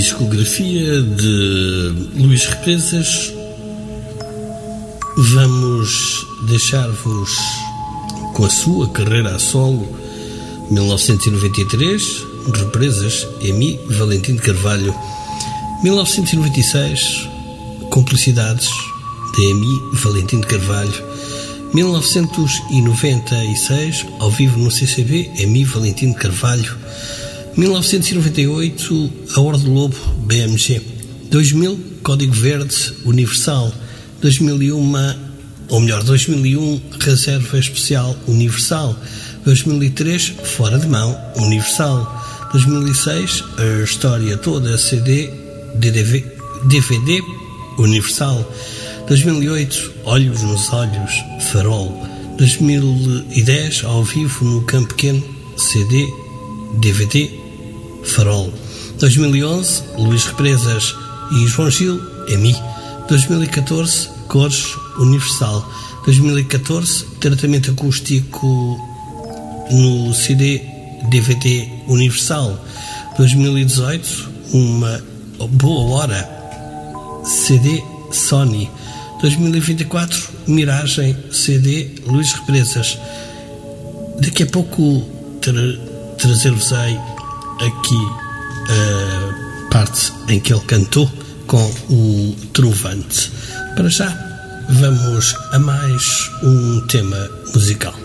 discografia de Luís Represas, vamos deixar-vos com a sua carreira a solo, 1993, Represas, Emi Valentim de Carvalho, 1996, Complicidades, de Emi Valentim de Carvalho, 1996, ao vivo no CCB, Emi Valentim de Carvalho, 1998, A Hora do Lobo, BMG, 2000, Código Verde, Universal, 2001, Reserva Especial, Universal, 2003, Fora de Mão, Universal, 2006, A História Toda, CD, DVD, Universal, 2008, Olhos nos Olhos, Farol, 2010, ao vivo no Campo Pequeno, CD, DVD, Farol, 2011, Luís Represas e João Gil, Emi, 2014, Cores, Universal, 2014, Tratamento Acústico no CD, DVD, Universal, 2018, Uma Boa Hora, CD, Sony, 2024, Miragem, CD, Luís Represas. Daqui a pouco trazer-vos-ei aqui a parte em que ele cantou com o Trovante. Para já, vamos a mais um tema musical.